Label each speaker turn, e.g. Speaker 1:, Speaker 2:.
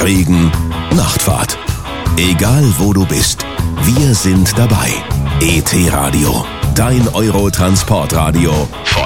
Speaker 1: Regen, Nachtfahrt. Egal wo du bist, wir sind dabei. ET Radio, dein Euro-Transportradio von